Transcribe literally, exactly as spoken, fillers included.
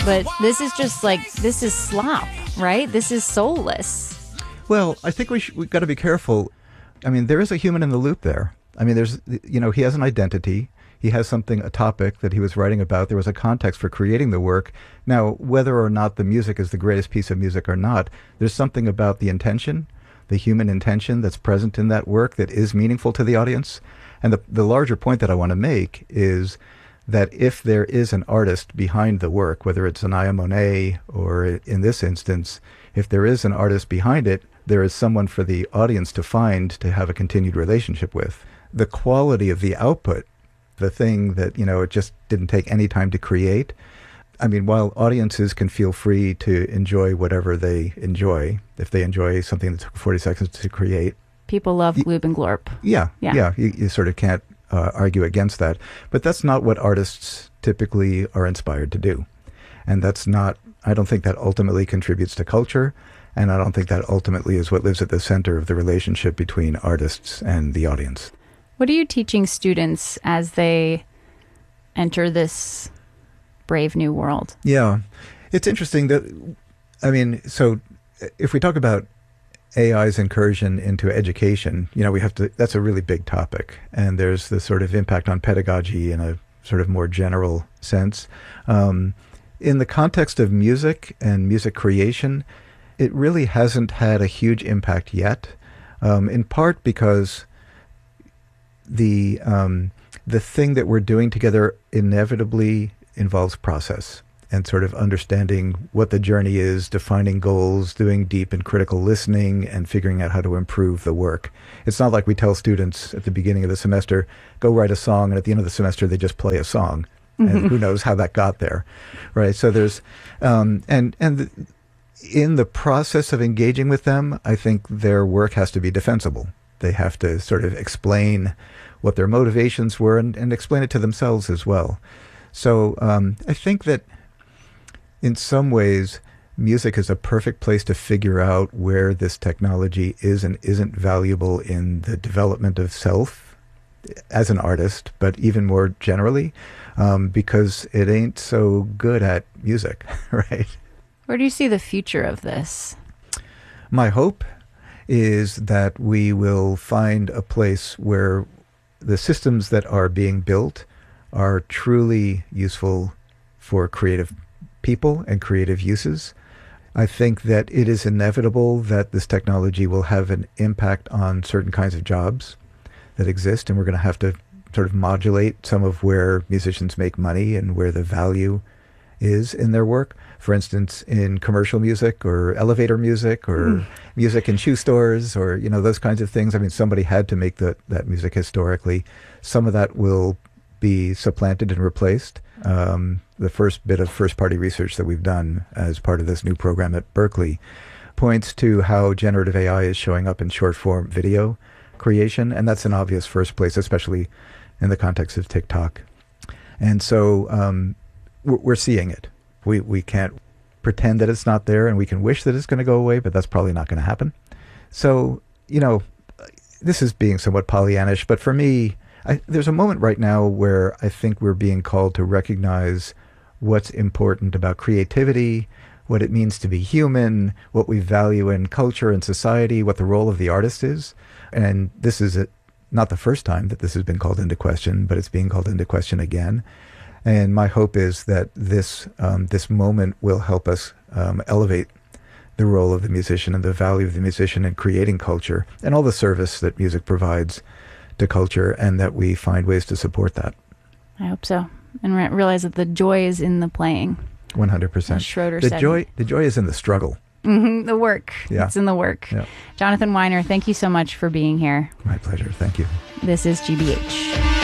But this is just like, this is slop, right? This is soulless. Well, I think we sh- we've got to be careful. I mean, there is a human in the loop there. I mean, there's, you know, he has an identity. He has something, a topic that he was writing about. There was a context for creating the work. Now, whether or not the music is the greatest piece of music or not, there's something about the intention, the human intention that's present in that work that is meaningful to the audience. And the, the larger point that I want to make is that if there is an artist behind the work, whether it's Anaya Monet or in this instance, if there is an artist behind it, there is someone for the audience to find to have a continued relationship with. The quality of the output, the thing that, you know, it just didn't take any time to create. I mean, while audiences can feel free to enjoy whatever they enjoy, if they enjoy something that took forty seconds to create. People love Gloob and Glorp. Yeah, yeah, yeah you, you sort of can't uh, argue against that. But that's not what artists typically are inspired to do. And that's not, I don't think that ultimately contributes to culture. And I don't think that ultimately is what lives at the center of the relationship between artists and the audience. What are you teaching students as they enter this brave new world? Yeah, it's interesting that, I mean, so if we talk about A I's incursion into education, you know, we have to, that's a really big topic. And there's the sort of impact on pedagogy in a sort of more general sense. Um, in the context of music and music creation, it really hasn't had a huge impact yet, um, in part because the um, the thing that we're doing together inevitably involves process and sort of understanding what the journey is, defining goals, doing deep and critical listening, and figuring out how to improve the work. It's not like we tell students at the beginning of the semester, go write a song, and at the end of the semester they just play a song. And who knows how that got there, right? So there's, um, and, and the, in the process of engaging with them, I think their work has to be defensible. They have to sort of explain what their motivations were and, and explain it to themselves as well. So um, I think that in some ways, music is a perfect place to figure out where this technology is and isn't valuable in the development of self as an artist, but even more generally, um, because it ain't so good at music, right? Where do you see the future of this? My hope is that we will find a place where the systems that are being built are truly useful for creative people and creative uses. I think that it is inevitable that this technology will have an impact on certain kinds of jobs that exist, and we're going to have to sort of modulate some of where musicians make money and where the value is in their work. For instance, in commercial music or elevator music or mm. music in shoe stores or, you know, those kinds of things. I mean, somebody had to make the, that music historically. Some of that will be supplanted and replaced. Um, the first bit of first-party research that we've done as part of this new program at Berkeley points to how generative A I is showing up in short-form video creation, and that's an obvious first place, especially in the context of TikTok. And so um, we're, we're seeing it. We we can't pretend that it's not there, and we can wish that it's going to go away, but that's probably not going to happen. So, you know, this is being somewhat Pollyannish, but for me, I, there's a moment right now where I think we're being called to recognize what's important about creativity, what it means to be human, what we value in culture and society, what the role of the artist is. And this is a, not the first time that this has been called into question, but it's being called into question again. And my hope is that this um, this moment will help us um, elevate the role of the musician and the value of the musician in creating culture and all the service that music provides to culture, and that we find ways to support that. I hope so. And re- realize that the joy is in the playing. one hundred percent. As Schroeder the said. Joy, the joy is in the struggle. Mm-hmm, the work. Yeah. It's in the work. Yeah. Jonathan Weiner, thank you so much for being here. My pleasure. Thank you. This is G B H.